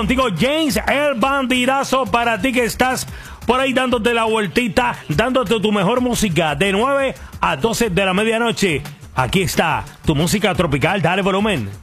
contigo, James, el bandidazo, para ti que estás por ahí dándote la vueltita, dándote tu mejor música de 9 a 12 de la medianoche. Aquí está tu música tropical, dale volumen.